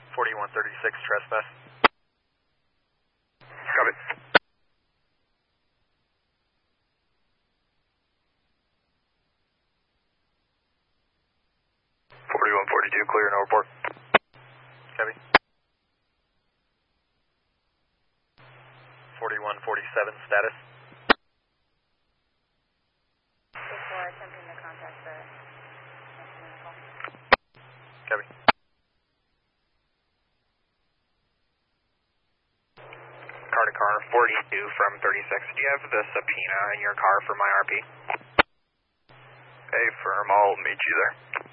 4136 trespass. Copy. 4142, clear, no report. Copy. 4147 status. Before attempting to contact the vehicle. Copy. Car to car, 42 from 36. Do you have the subpoena in your car for my RP? Affirm, I'll meet you there.